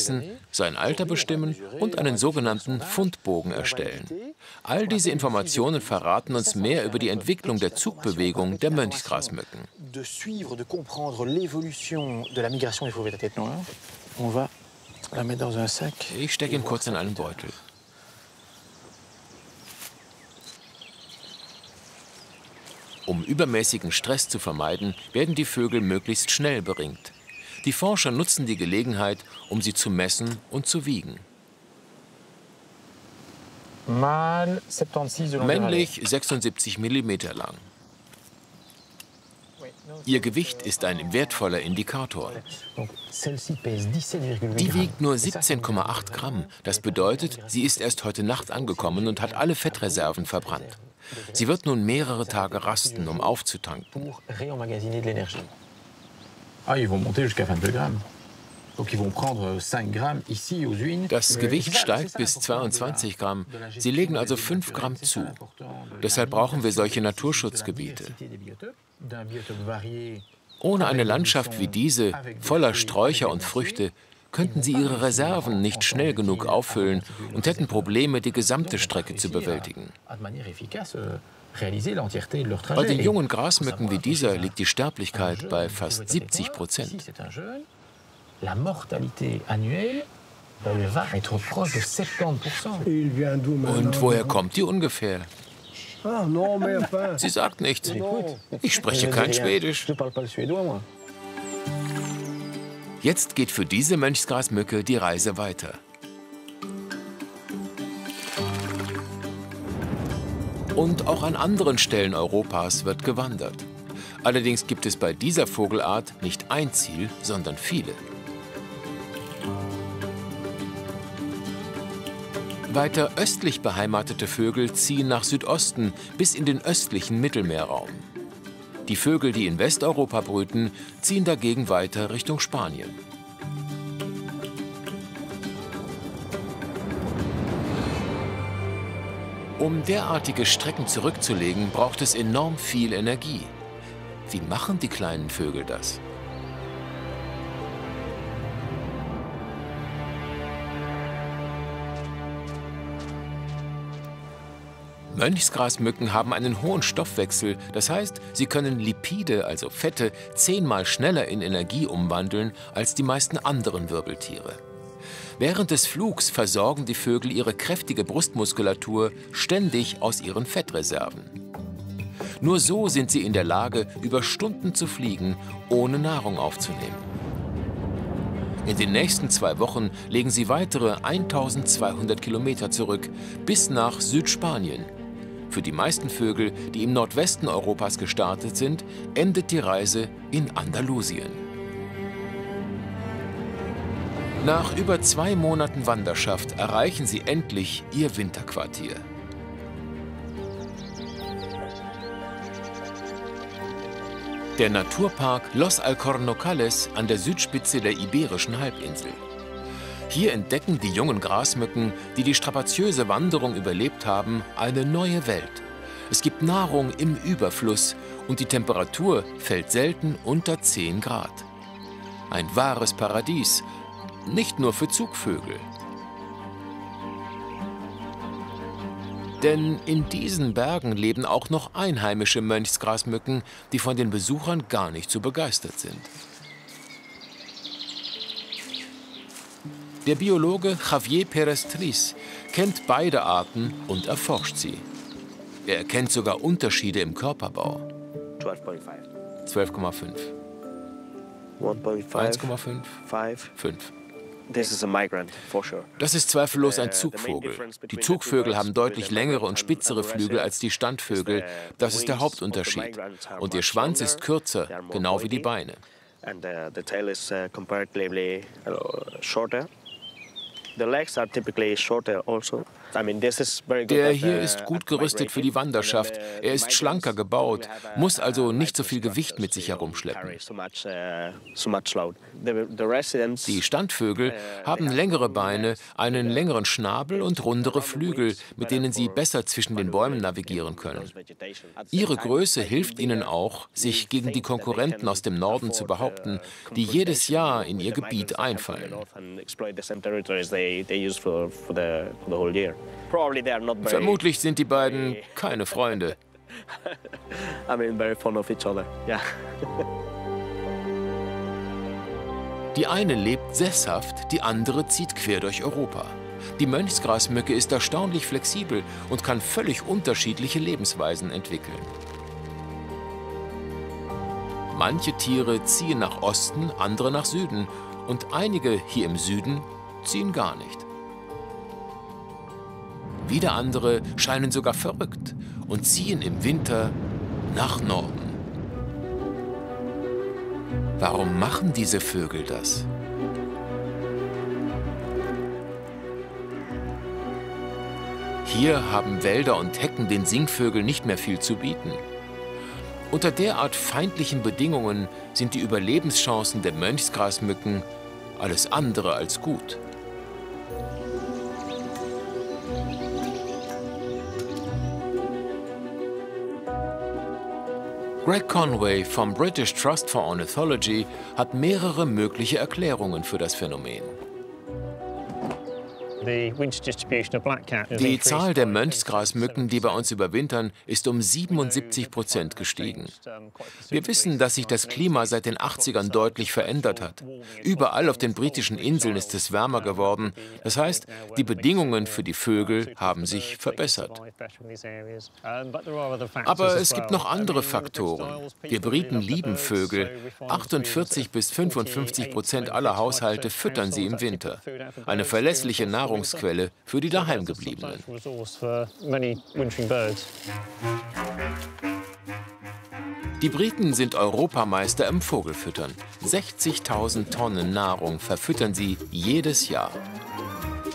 messen, sein Alter bestimmen und einen sogenannten Fundbogen erstellen. All diese Informationen verraten uns mehr über die Entwicklung der Zugbewegung der Mönchsgrasmücken. Ich stecke ihn kurz in einen Beutel. Um übermäßigen Stress zu vermeiden, werden die Vögel möglichst schnell beringt. Die Forscher nutzen die Gelegenheit, um sie zu messen und zu wiegen. Männlich 76 mm lang. Ihr Gewicht ist ein wertvoller Indikator. Die wiegt nur 17,8 Gramm. Das bedeutet, sie ist erst heute Nacht angekommen und hat alle Fettreserven verbrannt. Sie wird nun mehrere Tage rasten, um aufzutanken. Das Gewicht steigt bis 22 Gramm. Sie legen also 5 Gramm zu. Deshalb brauchen wir solche Naturschutzgebiete. Ohne eine Landschaft wie diese, voller Sträucher und Früchte, könnten sie ihre Reserven nicht schnell genug auffüllen und hätten Probleme, die gesamte Strecke zu bewältigen. Bei den jungen Grasmücken wie dieser liegt die Sterblichkeit bei fast 70%. Und woher kommt die ungefähr? Sie sagt nichts. Ich spreche kein Schwedisch. Jetzt geht für diese Mönchsgrasmücke die Reise weiter. Und auch an anderen Stellen Europas wird gewandert. Allerdings gibt es bei dieser Vogelart nicht ein Ziel, sondern viele. Weiter östlich beheimatete Vögel ziehen nach Südosten bis in den östlichen Mittelmeerraum. Die Vögel, die in Westeuropa brüten, ziehen dagegen weiter Richtung Spanien. Um derartige Strecken zurückzulegen, braucht es enorm viel Energie. Wie machen die kleinen Vögel das? Mönchsgrasmücken haben einen hohen Stoffwechsel, das heißt, sie können Lipide, also Fette, 10-mal schneller in Energie umwandeln als die meisten anderen Wirbeltiere. Während des Flugs versorgen die Vögel ihre kräftige Brustmuskulatur ständig aus ihren Fettreserven. Nur so sind sie in der Lage, über Stunden zu fliegen, ohne Nahrung aufzunehmen. In den nächsten 2 Wochen legen sie weitere 1200 Kilometer zurück, bis nach Südspanien. Für die meisten Vögel, die im Nordwesten Europas gestartet sind, endet die Reise in Andalusien. Nach über 2 Monaten Wanderschaft erreichen sie endlich ihr Winterquartier. Der Naturpark Los Alcornocales an der Südspitze der Iberischen Halbinsel. Hier entdecken die jungen Grasmücken, die die strapaziöse Wanderung überlebt haben, eine neue Welt. Es gibt Nahrung im Überfluss und die Temperatur fällt selten unter 10 Grad. Ein wahres Paradies, nicht nur für Zugvögel. Denn in diesen Bergen leben auch noch einheimische Mönchsgrasmücken, die von den Besuchern gar nicht so begeistert sind. Der Biologe Javier Pérez-Tris kennt beide Arten und erforscht sie. Er erkennt sogar Unterschiede im Körperbau. 12,5. 1,5. 5. Das ist zweifellos ein Zugvogel. Die Zugvögel haben deutlich längere und spitzere Flügel als die Standvögel. Das ist der Hauptunterschied. Und ihr Schwanz ist kürzer, genau wie die Beine. Der hier ist gut gerüstet für die Wanderschaft. Er ist schlanker gebaut, muss also nicht so viel Gewicht mit sich herumschleppen. Die Standvögel haben längere Beine, einen längeren Schnabel und rundere Flügel, mit denen sie besser zwischen den Bäumen navigieren können. Ihre Größe hilft ihnen auch, sich gegen die Konkurrenten aus dem Norden zu behaupten, die jedes Jahr in ihr Gebiet einfallen. Vermutlich sind die beiden keine Freunde. Die eine lebt sesshaft, die andere zieht quer durch Europa. Die Mönchsgrasmücke ist erstaunlich flexibel und kann völlig unterschiedliche Lebensweisen entwickeln. Manche Tiere ziehen nach Osten, andere nach Süden und einige hier im Süden ziehen gar nicht. Wieder andere scheinen sogar verrückt und ziehen im Winter nach Norden. Warum machen diese Vögel das? Hier haben Wälder und Hecken den Singvögeln nicht mehr viel zu bieten. Unter derart feindlichen Bedingungen sind die Überlebenschancen der Mönchsgrasmücken alles andere als gut. Greg Conway vom British Trust for Ornithology hat mehrere mögliche Erklärungen für das Phänomen. Die Zahl der Mönchsgrasmücken, die bei uns überwintern, ist um 77% gestiegen. Wir wissen, dass sich das Klima seit den 80ern deutlich verändert hat. Überall auf den britischen Inseln ist es wärmer geworden. Das heißt, die Bedingungen für die Vögel haben sich verbessert. Aber es gibt noch andere Faktoren. Wir Briten lieben Vögel. 48–55% aller Haushalte füttern sie im Winter. Eine verlässliche Nahrungsquelle für die Daheimgebliebenen. Die Briten sind Europameister im Vogelfüttern. 60.000 Tonnen Nahrung verfüttern sie jedes Jahr.